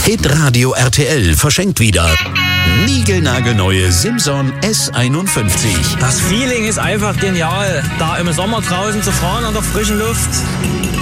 Hitradio RTL verschenkt wieder niegelnagelneue Simson S51. Das Feeling ist einfach genial, da im Sommer draußen zu fahren an der frischen Luft.